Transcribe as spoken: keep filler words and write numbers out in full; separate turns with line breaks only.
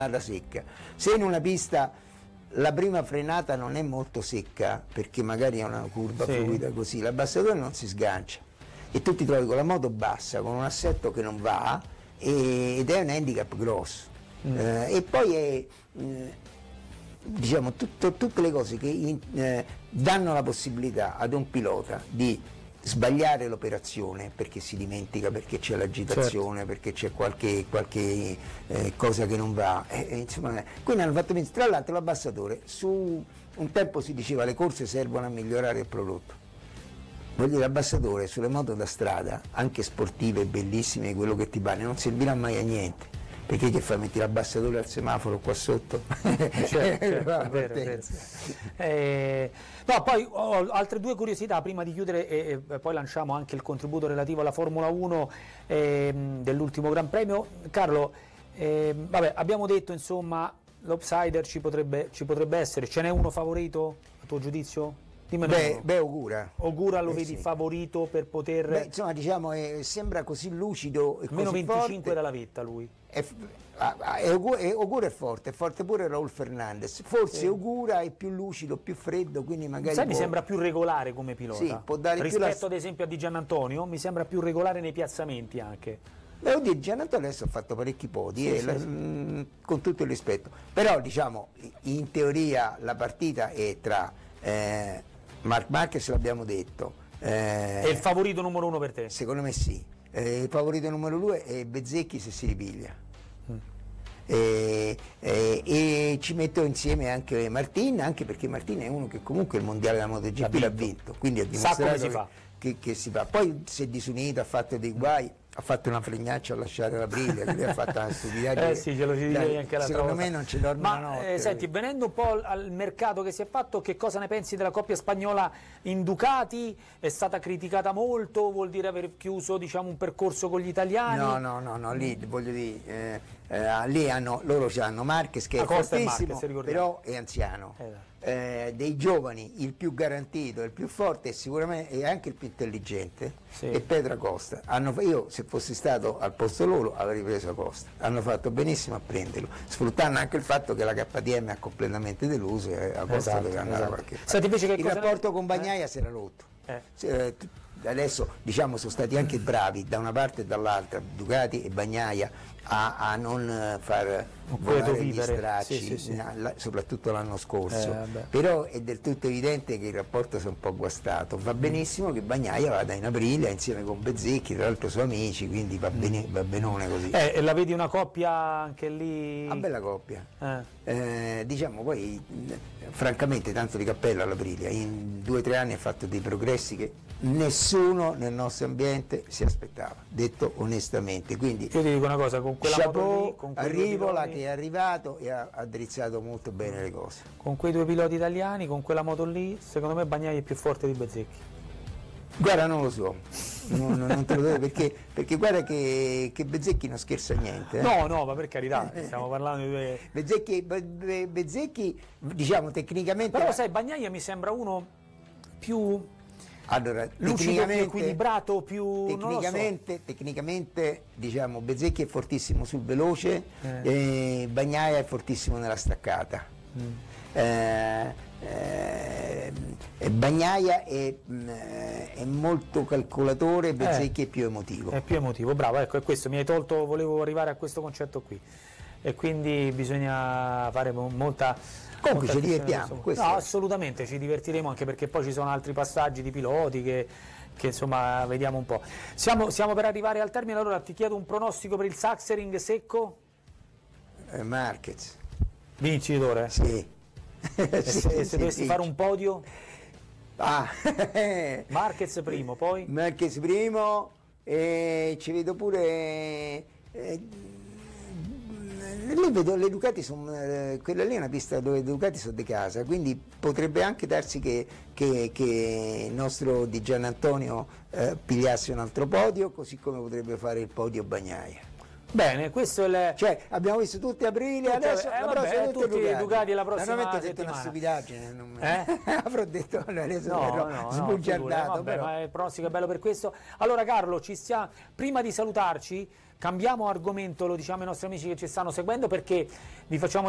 secca. Se in una pista la prima frenata non è molto secca, perché magari è una curva sì. fluida così, l'abbassatore non si sgancia e tu ti trovi con la moto bassa, con un assetto che non va e, ed è un handicap grosso. Mm. Eh, e poi è eh, diciamo tutto, tutte le cose che in, eh, danno la possibilità ad un pilota di sbagliare l'operazione perché si dimentica, perché c'è l'agitazione, certo. perché c'è qualche, qualche eh, cosa che non va, eh, insomma, quindi hanno fatto benissimo. Tra l'altro l'abbassatore, su un tempo si diceva le corse servono a migliorare il prodotto, vuol dire l'abbasatore sulle moto da strada, anche sportive, bellissime, quello che ti pare, non servirà mai a niente. Perché che fai? Metti l'abbassatore al semaforo qua sotto?
Certo, certo, è vero, è vero. Eh, no, poi ho altre due curiosità prima di chiudere e, e poi lanciamo anche il contributo relativo alla Formula uno eh, dell'ultimo Gran Premio. Carlo, eh, vabbè, abbiamo detto insomma l'outsider ci potrebbe, ci potrebbe essere, ce n'è uno favorito a tuo giudizio?
Beh, beh, Ogura.
Ogura lo
eh,
vedi
sì.
favorito per poter...
Beh, insomma, diciamo, eh, sembra così lucido e
meno
così
venticinque
forte.
dalla vetta lui.
È, è, è, Ogura è forte, è forte pure Raul Fernandez. Forse sì. Ogura è più lucido, più freddo, quindi magari
Sai,
può...
mi sembra più regolare come pilota.
Sì, può dare
rispetto
più la...
ad esempio a Di Giannantonio, mi sembra più regolare nei piazzamenti anche.
Beh, oddio, Giannantonio adesso ha fatto parecchi podi, sì, eh, sì, la, sì. Mh, con tutto il rispetto. Però, diciamo, in teoria la partita è tra... Eh, Marc Marquez l'abbiamo detto.
Eh, è il favorito numero uno per te?
Secondo me sì. Eh, il favorito numero due è Bezzecchi se si ripiglia. Mm. Eh, eh, e ci metto insieme anche Martin, anche perché Martin è uno che comunque il mondiale della MotoGP l'ha vinto, quindi ha dimostrato
sa come si
che,
fa.
Che, che si fa. Poi si è disunito, ha fatto dei guai. Ha fatto una fregnaccia a lasciare la briglia, che lui ha fatto una stupidaggine.
Eh sì, ce lo si dice anche la
Secondo me non ci dorme
Ma,
una notte.
Eh, senti, venendo un po' al mercato che si è fatto, che cosa ne pensi della coppia spagnola in Ducati? È stata criticata molto, vuol dire aver chiuso, diciamo, un percorso con gli italiani?
No, no, no, no, lì voglio dire, eh, eh, lì hanno, loro hanno Marquez che è fortissimo, Marquez, però è anziano. Eh, Eh, dei giovani il più garantito, il più forte e sicuramente è anche il più intelligente sì. è Pedro Acosta. Hanno, io se fossi stato al posto loro avrei preso Acosta, hanno fatto benissimo a prenderlo, sfruttando anche il fatto che la K T M ha completamente deluso e Acosta esatto, deve andare esatto. a qualche parte.
Invece che
il rapporto ne... con Bagnaia eh? si era rotto. Eh. Eh, adesso diciamo sono stati anche bravi da una parte e dall'altra Ducati e Bagnaia a, a non far volare gli stracci, sì, sì, sì. La, soprattutto l'anno scorso, eh, però è del tutto evidente che il rapporto si è un po' guastato. Va benissimo che Bagnaia vada in aprile insieme con Bezzecchi, tra l'altro sono amici, quindi va, bene, va benone così.
Eh, e la vedi una coppia anche lì?
Una bella coppia.
Eh.
Eh, diciamo poi francamente tanto di cappello all'Aprilia, in due o tre anni ha fatto dei progressi che nessuno nel nostro ambiente si aspettava, detto onestamente. Quindi
io ti dico una cosa, con quella
chapeau,
moto lì, con
Rivola che è arrivato e ha addrizzato molto bene le cose.
Con quei due piloti italiani, con quella moto lì, secondo me Bagnaia è più forte di Bezzecchi.
Guarda, non lo so, non, non te lo do perché, perché guarda che, che Bezzecchi non scherza niente. Eh?
No, no, ma per carità, stiamo parlando di due...
Bezzecchi, Be, Bezzecchi, diciamo tecnicamente...
Però sai, Bagnaia mi sembra uno più...
Allora,
lucido, più equilibrato, più...
Tecnicamente,
so.
tecnicamente diciamo, Bezzecchi è fortissimo sul veloce, eh. Eh, Bagnaia è fortissimo nella staccata. Mm. Eh, eh, Bagnaia è, è molto calcolatore, Bezzecchi eh. è più emotivo.
È più emotivo, bravo, ecco, è questo, mi hai tolto, volevo arrivare a questo concetto qui. E quindi bisogna fare molta...
Comunque ci divertiamo.
No, assolutamente, ci divertiremo anche perché poi ci sono altri passaggi di piloti che, che insomma vediamo un po'. Siamo, siamo per arrivare al termine, allora ti chiedo un pronostico per il Sachsenring secco?
Eh, Marquez.
Vincitore?
Sì.
E
sì,
se, se
sì,
dovessi
sì.
fare un podio?
Ah.
Marquez primo, poi?
Marquez primo e ci vedo pure... Eh, lì vedo le Ducati sono, eh, quella lì è una pista dove le Ducati sono di casa, quindi potrebbe anche darsi che, che, che il nostro Di Giannantonio eh, pigliasse un altro podio, così come potrebbe fare il podio Bagnaia.
Bene, questo è il...
Cioè, abbiamo visto tutti aprile, tutte, adesso
eh,
la
vabbè,
prossima
tutti
Ducati.
Ducati la prossima
settimana. Ho detto
settimana.
una stupidaggine, non...
eh?
avrò detto adesso
no,
ero
no,
sbugiardato,
no, vabbè,
però.
Ma il pronostico è bello per questo. Allora Carlo, ci stia... prima di salutarci, cambiamo argomento, lo diciamo ai nostri amici che ci stanno seguendo, perché vi facciamo